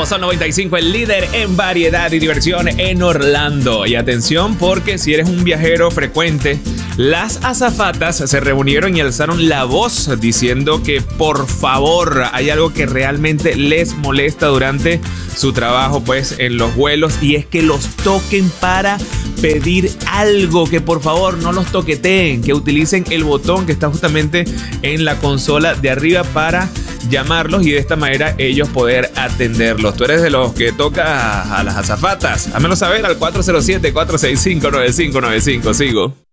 Sol 95, el líder en variedad y diversión en Orlando. Y atención, porque si eres un viajero frecuente, las azafatas se reunieron y alzaron la voz diciendo que por favor hay algo que realmente les molesta durante su trabajo pues en los vuelos, y es que los toquen para pedir algo, que por favor no los toqueteen, que utilicen el botón que está justamente en la consola de arriba para llamarlos y de esta manera ellos poder atenderlos. ¿Tú eres de los que toca a las azafatas? Házmelo saber al 407-465-9595. Sigo.